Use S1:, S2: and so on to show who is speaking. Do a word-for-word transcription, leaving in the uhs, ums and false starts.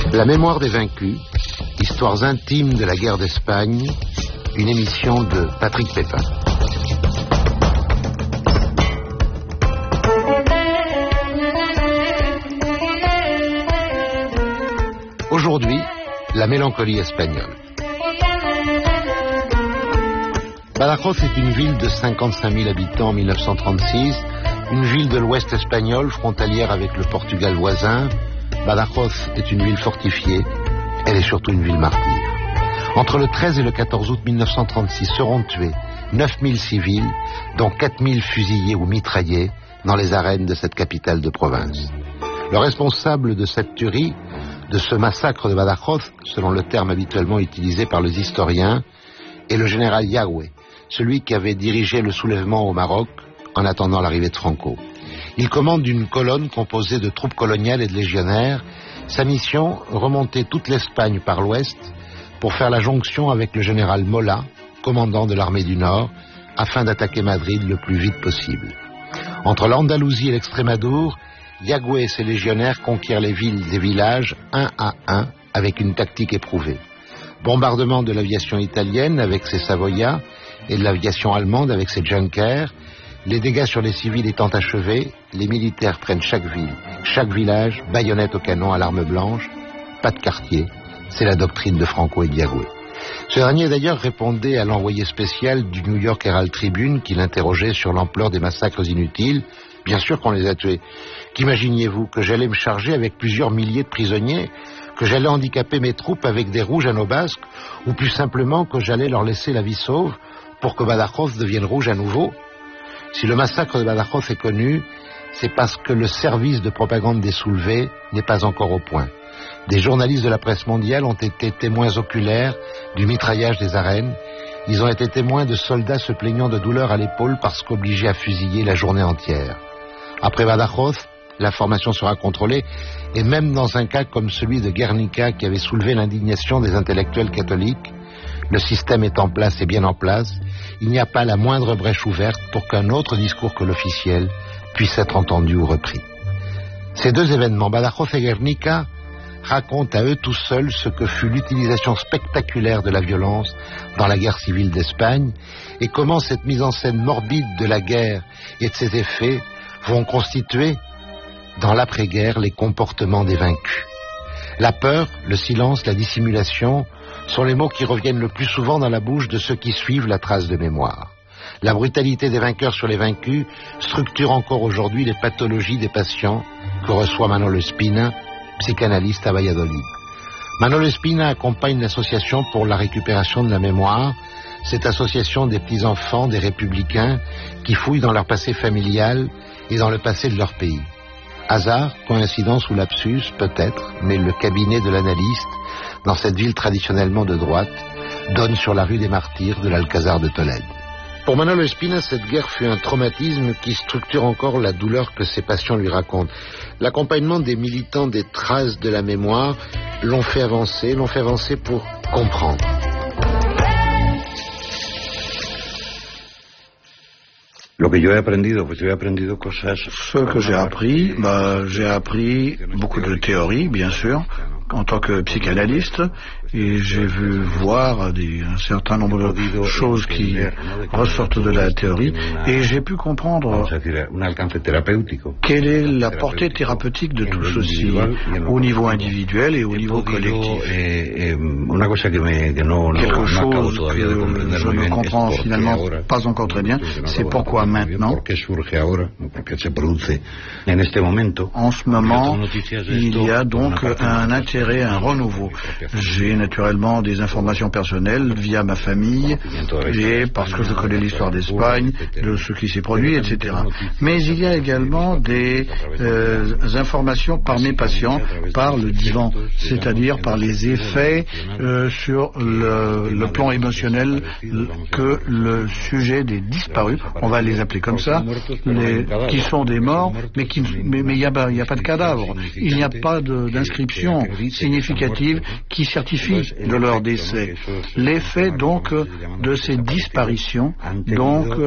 S1: La mémoire des vaincus, histoires intimes de la guerre d'Espagne, une émission de Patrick Pépin. Aujourd'hui, la mélancolie espagnole. Badajoz est une ville de cinquante-cinq mille habitants en mille neuf cent trente-six, une ville de l'ouest espagnol frontalière avec le Portugal voisin. Badajoz est une ville fortifiée, elle est surtout une ville martyre. Entre le treize et le quatorze août mille neuf cent trente-six seront tués neuf mille civils, dont quatre mille fusillés ou mitraillés dans les arènes de cette capitale de province. Le responsable de cette tuerie, de ce massacre de Badajoz, selon le terme habituellement utilisé par les historiens, est le général Yagüe, celui qui avait dirigé le soulèvement au Maroc en attendant l'arrivée de Franco. Il commande une colonne composée de troupes coloniales et de légionnaires. Sa mission, remonter toute l'Espagne par l'ouest pour faire la jonction avec le général Mola, commandant de l'armée du Nord, afin d'attaquer Madrid le plus vite possible. Entre l'Andalousie et l'Extrémadour, Yagüe et ses légionnaires conquièrent les villes et villages un à un avec une tactique éprouvée. Bombardement de l'aviation italienne avec ses Savoia et de l'aviation allemande avec ses Junkers. Les dégâts sur les civils étant achevés, les militaires prennent chaque ville, chaque village, baïonnette au canon à l'arme blanche, pas de quartier. C'est la doctrine de Franco et Yagüe. Ce dernier d'ailleurs répondait à l'envoyé spécial du New York Herald Tribune qui l'interrogeait sur l'ampleur des massacres inutiles. Bien sûr qu'on les a tués. Qu'imaginiez-vous, que j'allais me charger avec plusieurs milliers de prisonniers, que j'allais handicaper mes troupes avec des rouges à nos basques, ou plus simplement que j'allais leur laisser la vie sauve pour que Badajoz devienne rouge à nouveau? Si le massacre de Badajoz est connu, c'est parce que le service de propagande des soulevés n'est pas encore au point. Des journalistes de la presse mondiale ont été témoins oculaires du mitraillage des arènes. Ils ont été témoins de soldats se plaignant de douleurs à l'épaule parce qu'obligés à fusiller la journée entière. Après Badajoz, l'information sera contrôlée, et même dans un cas comme celui de Guernica qui avait soulevé l'indignation des intellectuels catholiques, le système est en place et bien en place, il n'y a pas la moindre brèche ouverte pour qu'un autre discours que l'officiel puisse être entendu ou repris. Ces deux événements, Badajoz et Guernica, racontent à eux tout seuls ce que fut l'utilisation spectaculaire de la violence dans la guerre civile d'Espagne et comment cette mise en scène morbide de la guerre et de ses effets vont constituer, dans l'après-guerre, les comportements des vaincus. La peur, le silence, la dissimulation sont les mots qui reviennent le plus souvent dans la bouche de ceux qui suivent la trace de mémoire. La brutalité des vainqueurs sur les vaincus structure encore aujourd'hui les pathologies des patients que reçoit Manolo Espina, psychanalyste à Valladolid. Manolo Espina accompagne l'association pour la récupération de la mémoire, cette association des petits-enfants des républicains qui fouillent dans leur passé familial et dans le passé de leur pays. Hasard, coïncidence ou lapsus, peut-être, mais le cabinet de l'analyste, dans cette ville traditionnellement de droite, donne sur la rue des Martyrs de l'Alcazar de Tolède. Pour Manolo Espina, cette guerre fut un traumatisme qui structure encore la douleur que ses patients lui racontent. L'accompagnement des militants des traces de la mémoire l'ont fait avancer, l'ont fait avancer pour comprendre.
S2: Ce que j'ai appris, bah, j'ai appris beaucoup de théories, bien sûr, en tant que psychanalyste, et j'ai vu voir des, un certain nombre de choses qui ressortent de la théorie, et j'ai pu comprendre quelle est la portée thérapeutique de tout ceci, au niveau individuel et au niveau collectif. Quelque chose que je ne comprends finalement pas encore très bien, c'est pourquoi maintenant, en ce moment, il y a donc un intérêt, un renouveau. J'ai naturellement des informations personnelles via ma famille et parce que je connais l'histoire d'Espagne, de ce qui s'est produit, et cetera. Mais il y a également des euh, informations par mes patients, par le divan, c'est-à-dire par les effets euh, sur le, le plan émotionnel que le sujet des disparus, on va les appeler comme ça, les, qui sont des morts, mais qui, mais il n'y a, a pas de cadavre, il n'y a pas d'inscription significative qui certifie de leur décès. L'effet donc de ces disparitions donc